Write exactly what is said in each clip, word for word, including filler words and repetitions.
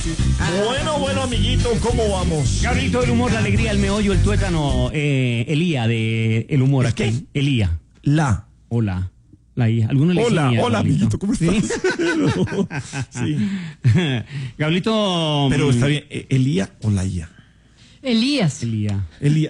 Bueno, bueno, amiguito, ¿cómo vamos? Gabrielito, el humor, la alegría, el meollo, el tuétano, eh, Elía de El Humor. ¿El Aquí. qué? Elía. La. Hola. La hija. ¿Alguno le Hola, decía, hola, Gabrielito? amiguito, ¿cómo estás? Sí. Sí. Gabrielito. Pero está bien, ¿Elía o la I A? Elías. Elía. Elía.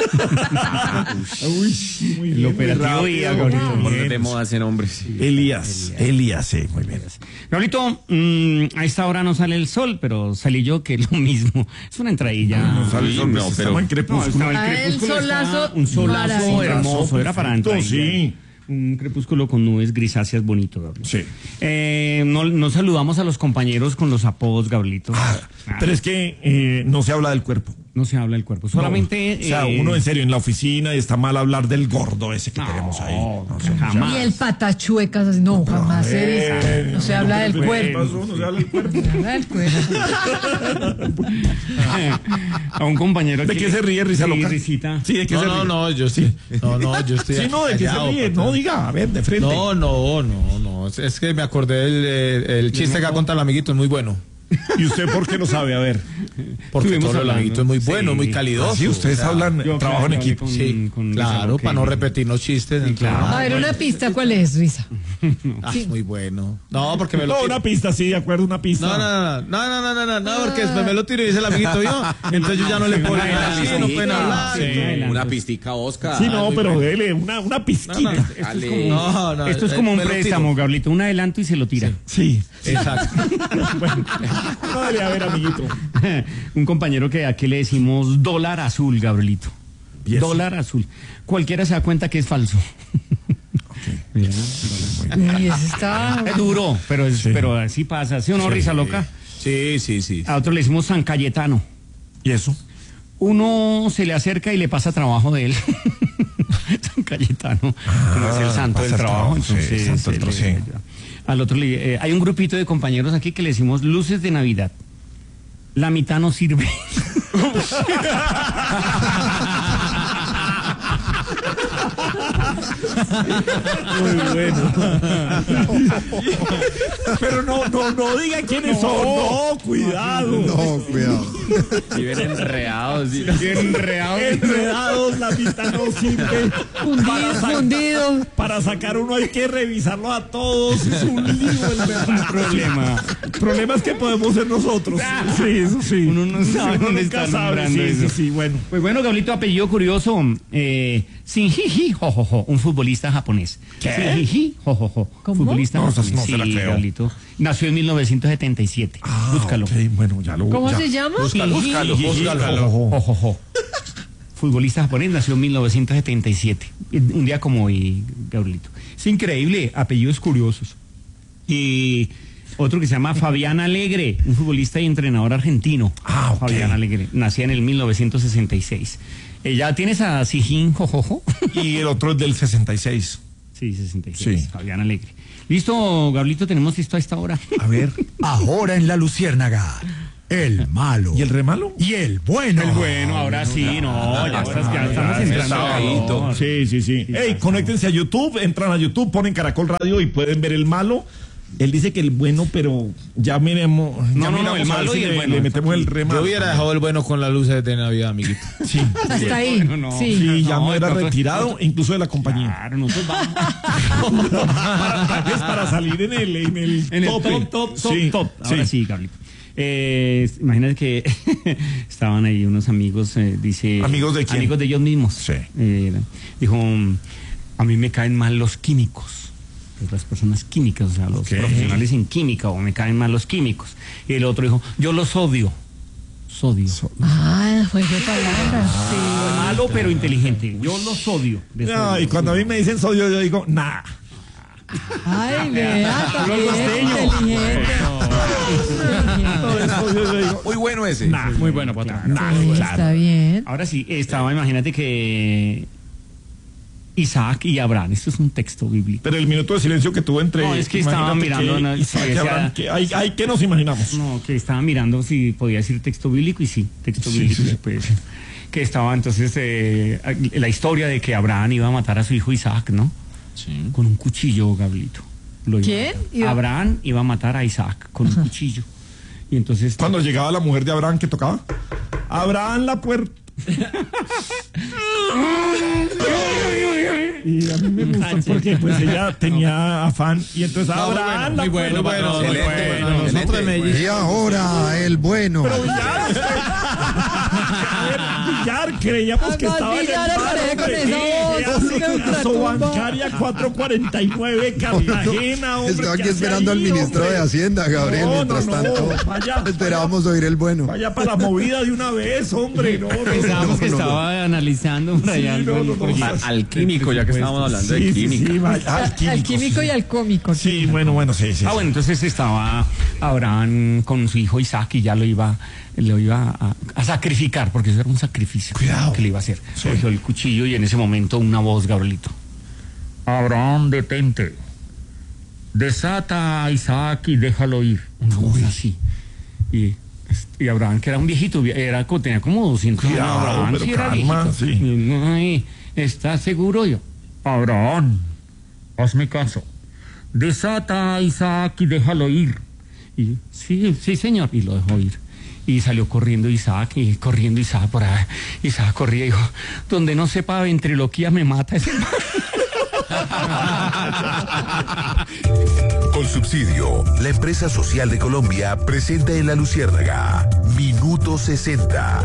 Uy, muy El bien, operativo muy I A, rápido. Gabrielito. Bien. Poner de moda ese nombre. Sí. Elías, Elías, sí, muy bien. Gabrielito, mmm, a esta hora no sale el sol, pero salí yo que es lo mismo. Es una entradilla. No sale el sol, no, no, pero- pero en No, crepúsculo. estaba el Ah, el crepúsculo, solazo estaba un solazo maravilloso. hermoso, era para Perfecto, entrar. sí. Un crepúsculo con nubes grisáceas bonito, Gabriel. Sí. Eh, no, no saludamos a los compañeros con los apodos, Gabrielito. Ah, pero es que eh, no se habla del cuerpo. No se habla del cuerpo, solamente... No. O sea, eh, uno en serio en la oficina y está mal hablar del gordo ese que no, tenemos ahí. No, sé, jamás. Y el patachuecas, así, no, jamás Eh, eres. No se habla del ¿qué cuerpo. pasó? No se habla del cuerpo. No se habla del cuerpo. A un compañero ¿De que qué le- se ríe, risa Sí, loca? risita. Sí, ¿de qué No, se no, ríe? no, yo sí. No, no, yo estoy. Sí, no, ¿de qué se callado, ríe? patrón. No, diga, a ver, de frente. No, no, no, no. Es- Es que me acordé del eh, el chiste que ha contado el amiguito, es muy bueno. ¿Y usted por qué lo sabe? A ver. Porque Estuvimos todo el hablando. amiguito es muy bueno, Sí. muy calidoso. Sí, ustedes o sea, hablan, yo trabajo en creo que equipo. con- Sí, con claro, Lisa, para no ok. repetir los chistes. Sí, claro. A ver, una pista, ¿cuál es, Risa? Ah, muy bueno. No, porque me lo No, tiro. una pista, sí, de acuerdo, una pista. No, no, no, no, no, no, no, no, no, porque después me lo tiro y dice el amiguito yo. Entonces yo ya no le puedo Una hablar, sí, no pueden hablar. Sí, adelante. Una pistica, Oscar. Sí, no, muy pero bueno. dele una, una pizquita. No, no, Esto es Dale. como, No, no, esto es eh, como un me lo tiro. préstamo, Gabrielito. Un adelanto y se lo tira. Sí. Exacto. Bueno, no, dale, a ver, amiguito. Un compañero que aquí le decimos dólar azul, Gabrielito. ¿Y eso? Dólar azul. Cualquiera se da cuenta que es falso. Bien. Y ese está. Es duro, pero, es, Sí. pero así pasa. ¿Sí o no, Risa Loca? Sí, sí, sí. A otro le decimos San Cayetano. ¿Y eso? Uno se le acerca y le pasa trabajo de él. San Cayetano, como es el santo pasa del el trabajo. trabajo, sí, Entonces, santo del se trabajo, le- sí. al otro le, eh, hay un grupito de compañeros aquí que le decimos luces de Navidad. La mitad no sirve. Muy bueno. Pero no, no, no diga quiénes son. No, cuidado. No, cuidado. Viven enredados. ¿sí? Enreado. Enredados, la mitad no sirve. Fundido, fundido. Para sacar uno hay que revisarlo a todos. Es un lío el verdad. Problema. Problemas que podemos ser nosotros. Sí, eso sí. Uno no sabe Uno dónde nunca está sabe. nombrando Sí, sí, eso. sí, bueno. Pues bueno, Gabrielito, apellido curioso, eh, Shinji Jojojo, un futbolista japonés. ¿Qué? Shinji Jojojo, ¿Cómo? futbolista No, esa japonés. no se la Sí, creo. Gabrielito. Nació en mil novecientos setenta y siete. Ah, Búscalo. ok, bueno, ya lo ¿Cómo ya. se llama? Búscalo, búscalo, búscalo. Jojojo. Futbolista japonés, nació en mil novecientos setenta y siete. Un día como hoy, Gabrielito. Es increíble, apellidos curiosos. Y otro que se llama Fabián Alegre, un futbolista y entrenador argentino. Ah, ok. Fabián Alegre, nacía en el mil novecientos sesenta y seis. Eh, ¿Ya tienes a Sijin Jojojo? Y el otro es del sesenta y seis. Sí, sesenta y seis. Sí. Fabián Alegre. Listo, Gabrielito, tenemos listo a esta hora. A ver. Ahora en La Luciérnaga, el malo. ¿Y el remalo? Y el bueno. El bueno, ahora sí, no, ya, estás- ya estamos entrando. sabadito. No, Sí, sí, sí. ya Ey, está. conéctense a YouTube, entran a YouTube, ponen Caracol Radio y pueden ver el malo. Él dice que el bueno, pero ya miremos. ya No, no, no, miramos el a ver malo si y el le- bueno. Le metemos el remalo. Yo hubiera dejado el bueno con las luces de Navidad, amiguito. Sí, Hasta ahí. Bueno, no. Sí. sí, ya no, No, era nosotros- retirado, incluso de la compañía. Claro, nosotros vamos. para, tal vez para salir en el, en el, En el tope. top, top, top, Sí, top. Ahora sí, Carlito. Eh, imagínate que estaban ahí unos amigos, eh, dice... ¿Amigos de quién? Amigos de ellos mismos. Sí. Eh, dijo, mm, a mí me caen mal los químicos. Pues las personas químicas, o sea, los Ok. profesionales en química, o me caen mal los químicos. Y el otro dijo, yo los odio. Sodio. Ah, juego de palabras. Sí. Malo pero inteligente. Yo los odio. De No, sodio. y cuando a mí me dicen sodio, yo digo, nah. Ay, vea, también costeño. inteligente. Todo el sodio, yo digo, Muy bueno ese. nah. Muy bueno, patrón. Nah, Sí, claro. está bien. Ahora sí, estaba, imagínate que Isaac y Abraham, esto es un texto bíblico. Pero el minuto de silencio que tuvo entre. No, es que estaba imagínate mirando que una- Isaac sí, y decía- Abraham, que hay, hay que nos imaginamos. No, que estaba mirando si podía decir texto bíblico y sí, texto Sí, bíblico. sí, sí. Pues, que estaba entonces eh, la historia de que Abraham iba a matar a su hijo Isaac, ¿no? Sí. Con un cuchillo, Gabrielito. Lo iba a ¿Quién? matar. Iba- Abraham iba a matar a Isaac con un cuchillo. Y entonces... Cuando llegaba la mujer de Abraham, ¿qué tocaba? Abraham la puerta. Y a mí me gusta porque pues ella tenía afán y entonces Abraham muy bueno, muy bueno, muy bueno. Nosotros en Medellín. Y ahora el bueno. Pero Villar, usted- a ver, Villar, creíamos que Además, estaba en el Villar paro, aparece con hombre. esa voz, ¿Qué así hace que con la ultratumba. Sobancaria cuatrocientos cuarenta y nueve Cartagena, hombre? Estaba aquí ¿qué hace esperando al ahí, ministro hombre? de Hacienda, Gabriel. No, Mientras no, no, tanto, vaya, esperábamos oír el bueno. Vaya para la movida de una vez, hombre. No, no, Pensábamos que no, no. estaba analizando por allá Sí, algo no, el no, no. proyecto. A- al químico, ya que estábamos hablando de Sí, sí, química. sí, vaya, al químico, Al químico sí. y al cómico. Sí, bueno, bueno, sí, sí. Ah, bueno, entonces estaba Abraham con su hijo Isaac y ya lo iba, lo iba a, a sacrificar, porque eso era un sacrificio. Cuidado. Que le iba a hacer. Sí. Cogió el cuchillo y en ese momento una voz, Gabrielito. Abraham, detente. Desata a Isaac y déjalo ir. Una voz así. Y, y Abraham, que era un viejito, era, tenía como doscientos años. Cuidado, Abraham, pero sí era calma, viejito. sí. Y, ay, ¿estás seguro? Yo, Abraham, hazme caso. Desata a Isaac y déjalo ir. Y sí, sí, señor. Y lo dejó ir. Y salió corriendo Isaac, y corriendo Isaac por ahí. Isaac corría y dijo, donde no sepa ventriloquía me mata ese man. Con Subsidio, la empresa social de Colombia presenta en La Luciérnaga Minuto sesenta.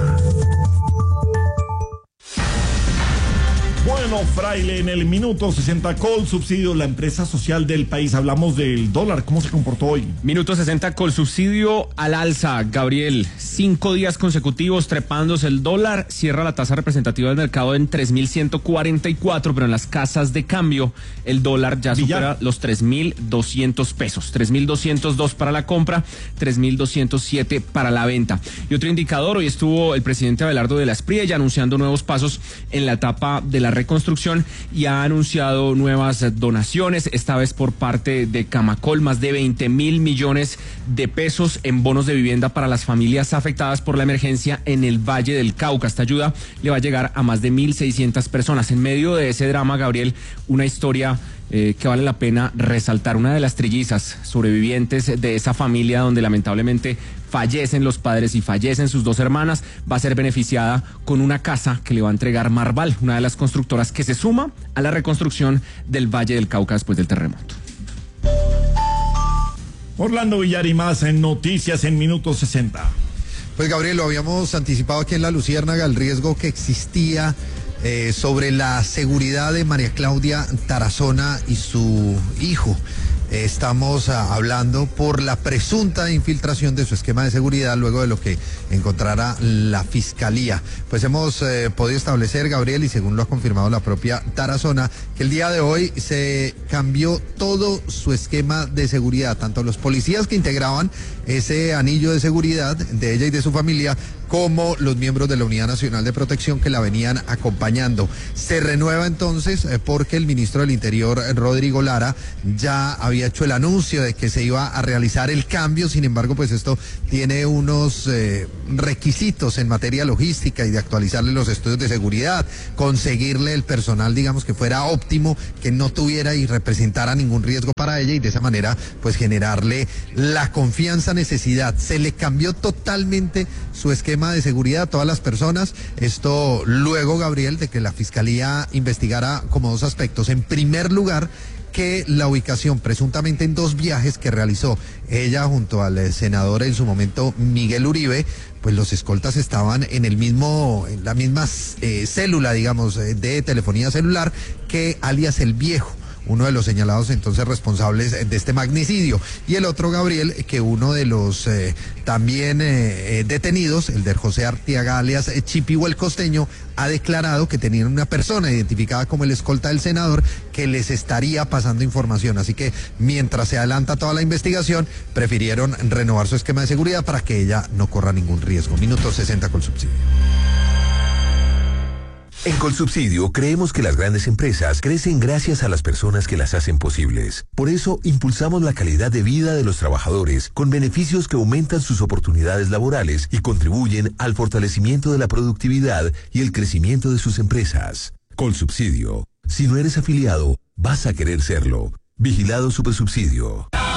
Bueno, Fraile, en el minuto sesenta, Col Subsidio, la empresa social del país. Hablamos del dólar, ¿cómo se comportó hoy? Minuto sesenta con subsidio al alza. Gabriel, cinco días consecutivos trepándose el dólar. Cierra la tasa representativa del mercado en tres mil ciento cuarenta y cuatro, pero en las casas de cambio el dólar ya Villar. supera los tres mil doscientos pesos. tres mil doscientos dos para la compra, tres mil doscientos siete para la venta. Y otro indicador, hoy estuvo el presidente Abelardo de la Espriella anunciando nuevos pasos en la etapa de la reconstrucción y ha anunciado nuevas donaciones, esta vez por parte de Camacol, más de veinte mil millones de pesos en bonos de vivienda para las familias afectadas por la emergencia en el Valle del Cauca. Esta ayuda le va a llegar a más de mil seiscientas personas. En medio de ese drama, Gabriel, una historia Eh, que vale la pena resaltar. Una de las trillizas sobrevivientes de esa familia donde lamentablemente fallecen los padres y fallecen sus dos hermanas, va a ser beneficiada con una casa que le va a entregar Marval, una de las constructoras que se suma a la reconstrucción del Valle del Cauca después del terremoto. Orlando Villar y más en Noticias en minuto sesenta. Pues Gabriel, lo habíamos anticipado aquí en La Luciérnaga, el riesgo que existía eh, sobre la seguridad de María Claudia Tarazona y su hijo. Eh, estamos ah, hablando por la presunta infiltración de su esquema de seguridad luego de lo que encontrara la fiscalía. Pues hemos eh, podido establecer, Gabriel, y según lo ha confirmado la propia Tarazona, que el día de hoy se cambió todo su esquema de seguridad, tanto los policías que integraban ese anillo de seguridad de ella y de su familia, como los miembros de la Unidad Nacional de Protección que la venían acompañando. Se renueva entonces eh, porque el ministro del Interior, Rodrigo Lara, ya había hecho el anuncio de que se iba a realizar el cambio. Sin embargo, pues esto tiene unos eh, requisitos en materia logística y de actualizarle los estudios de seguridad, conseguirle el personal, digamos, que fuera óptimo, que no tuviera y representara ningún riesgo para ella, y de esa manera pues generarle la confianza, necesidad. Se le cambió totalmente su esquema de seguridad a todas las personas. Esto luego, Gabriel, de que la fiscalía investigara como dos aspectos. En primer lugar, que la ubicación presuntamente en dos viajes que realizó ella junto al eh, senador en su momento Miguel Uribe, pues los escoltas estaban en el mismo, en la misma eh, célula, digamos, eh, de telefonía celular que alias El Viejo, uno de los señalados entonces responsables de este magnicidio. Y el otro, Gabriel, que uno de los eh, también eh, eh, detenidos, el de José Artiaga alias eh, Chipivo el Costeño, ha declarado que tenían una persona identificada como el escolta del senador que les estaría pasando información. Así que mientras se adelanta toda la investigación, prefirieron renovar su esquema de seguridad para que ella no corra ningún riesgo. Minuto sesenta con Subsidio. En Colsubsidio creemos que las grandes empresas crecen gracias a las personas que las hacen posibles. Por eso impulsamos la calidad de vida de los trabajadores con beneficios que aumentan sus oportunidades laborales y contribuyen al fortalecimiento de la productividad y el crecimiento de sus empresas. Colsubsidio. Si no eres afiliado, vas a querer serlo. Vigilado Supersubsidio.